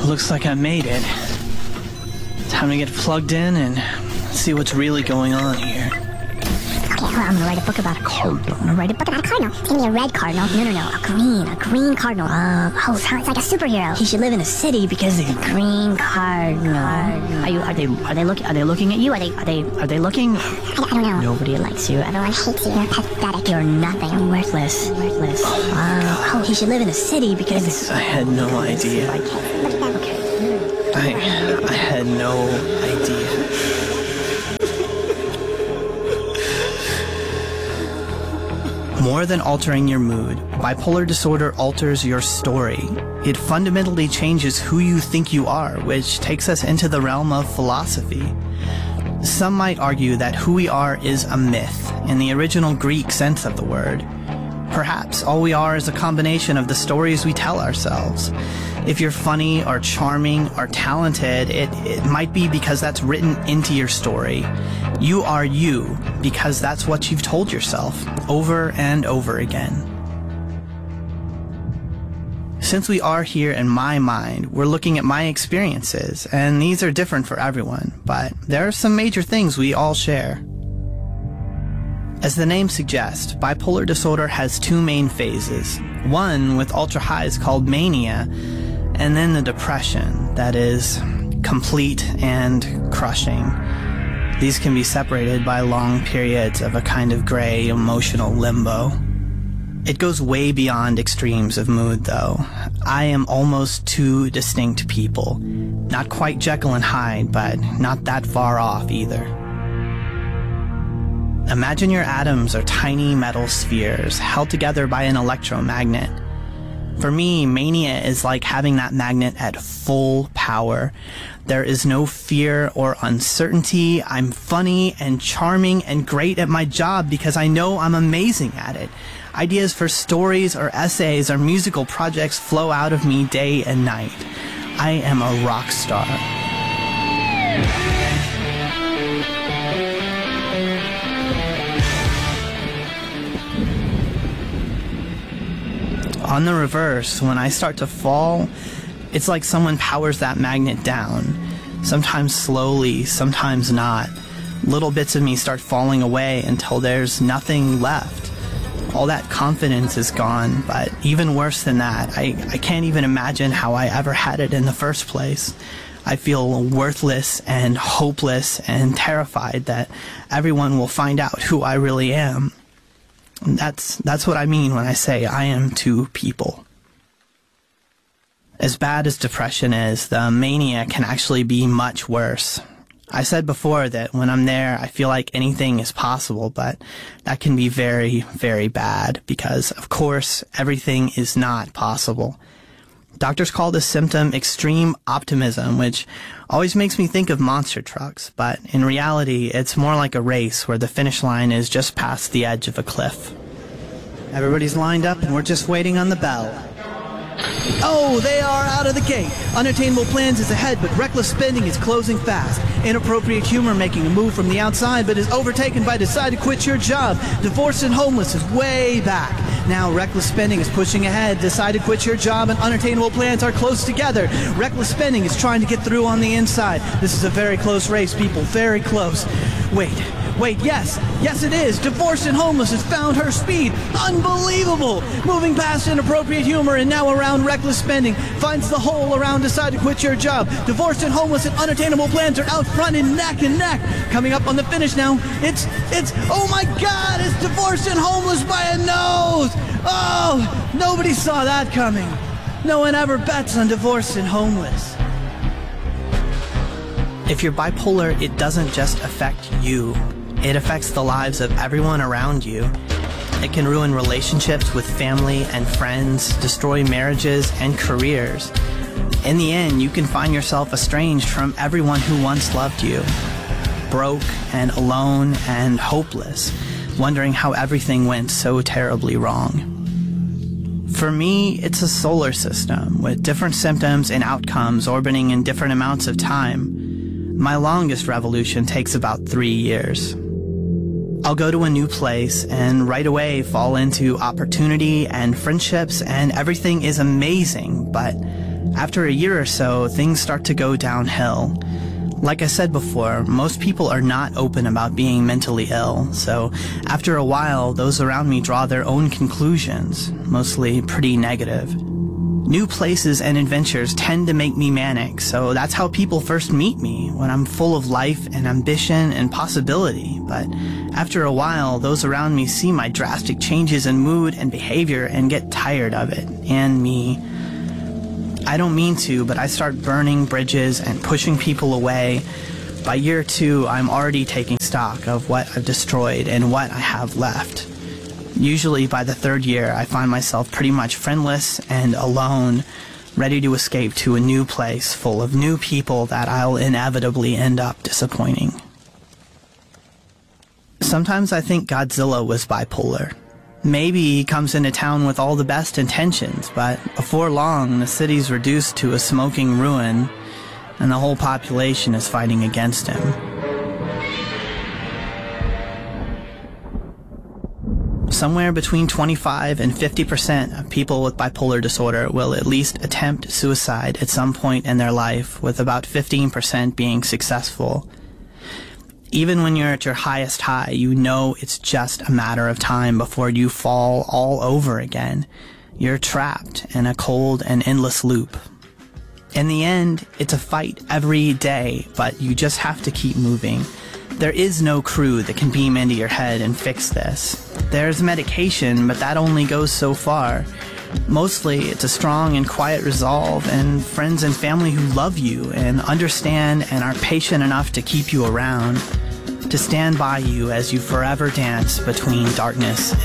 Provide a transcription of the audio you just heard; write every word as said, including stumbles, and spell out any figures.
Looks like I made it. Time to get plugged in and see what's really going on here. Okay, well, I'm gonna write a book about a cardinal. I'm gonna write a book about a cardinal. It's gonna be a red cardinal. No, no, no, a green, a green cardinal. Uh, oh, it's like a superhero. He should live in a city because he's a green cardinal. Are you? Are they? Are they looking? Are they looking at you? Are they? Are they? Are they looking? I, I don't know. Nobody likes you. Everyone hates you. You're pathetic. You're nothing. You're worthless. Worthless. Uh, oh, he should live in a city because I had no idea. Okay. I I had no idea. More than altering your mood, bipolar disorder alters your story. It fundamentally changes who you think you are, which takes us into the realm of philosophy. Some might argue that who we are is a myth, in the original Greek sense of the word. Perhaps all we are is a combination of the stories we tell ourselves. If you're funny or charming or talented, it, it might be because that's written into your story. You are you because that's what you've told yourself over and over again. Since we are here in my mind, we're looking at my experiences, and these are different for everyone, but there are some major things we all share. As the name suggests, bipolar disorder has two main phases. One with ultra highs called mania, and then the depression that is complete and crushing. These can be separated by long periods of a kind of gray emotional limbo. It goes way beyond extremes of mood, though. I am almost two distinct people. Not quite Jekyll and Hyde, but not that far off either. Imagine your atoms are tiny metal spheres held together by an electromagnet. For me, mania is like having that magnet at full power. There is no fear or uncertainty. I'm funny and charming and great at my job because I know I'm amazing at it. Ideas for stories or essays or musical projects flow out of me day and night. I am a rock star. On the reverse, when I start to fall, it's like someone powers that magnet down. Sometimes slowly, sometimes not. Little bits of me start falling away until there's nothing left. All that confidence is gone, but even worse than that, I, I can't even imagine how I ever had it in the first place. I feel worthless and hopeless and terrified that everyone will find out who I really am. That's, that's what I mean when I say I am two people. As bad as depression is, the mania can actually be much worse. I said before that when I'm there, I feel like anything is possible, but that can be very, very bad because, of course, everything is not possible. Doctors call this symptom extreme optimism, which always makes me think of monster trucks, but in reality, it's more like a race where the finish line is just past the edge of a cliff. Everybody's lined up and we're just waiting on the bell. Oh, they are out of the gate. Unattainable plans is ahead, but reckless spending is closing fast. Inappropriate humor making a move from the outside, but is overtaken by decide to quit your job. Divorced and homeless is way back. Now reckless spending is pushing ahead. Decide to quit your job and unattainable plans are close together. Reckless spending is trying to get through on the inside. This is a very close race, people. Very close. Wait. Wait, yes, yes it is. Divorced and homeless has found her speed. Unbelievable! Moving past inappropriate humor and now around reckless spending. Finds the hole around decide to quit your job. Divorced and homeless and unattainable plans are out front and neck and neck. Coming up on the finish now. It's, it's, oh my God, it's divorced and homeless by a nose! Oh, nobody saw that coming. No one ever bets on divorced and homeless. If you're bipolar, it doesn't just affect you. It affects the lives of everyone around you. It can ruin relationships with family and friends, destroy marriages and careers. In the end, you can find yourself estranged from everyone who once loved you. Broke and alone and hopeless, wondering how everything went so terribly wrong. For me, it's a solar system with different symptoms and outcomes orbiting in different amounts of time. My longest revolution takes about three years. I'll go to a new place and right away fall into opportunity and friendships and everything is amazing, but After a year or so, things start to go downhill. Like I said before, most people are not open about being mentally ill, so after a while, those around me draw their own conclusions, mostly pretty negative. New places and adventures tend to make me manic, so that's how people first meet me, when I'm full of life and ambition and possibility. But after a while, those around me see my drastic changes in mood and behavior and get tired of it, and me. I don't mean to, but I start burning bridges and pushing people away. By year two, I'm already taking stock of what I've destroyed and what I have left. Usually by the third year, I find myself pretty much friendless and alone, ready to escape to a new place full of new people that I'll inevitably end up disappointing. Sometimes I think Godzilla was bipolar. Maybe he comes into town with all the best intentions, but before long, the city's reduced to a smoking ruin, and the whole population is fighting against him. Somewhere between twenty-five and fifty percent of people with bipolar disorder will at least attempt suicide at some point in their life, with about fifteen percent being successful. Even when you're at your highest high, you know it's just a matter of time before you fall all over again. You're trapped in a cold and endless loop. In the end, it's a fight every day, but you just have to keep moving. There is no crew that can beam into your head and fix this. There's medication, but that only goes so far. Mostly, it's a strong and quiet resolve and friends and family who love you and understand and are patient enough to keep you around, to stand by you as you forever dance between darkness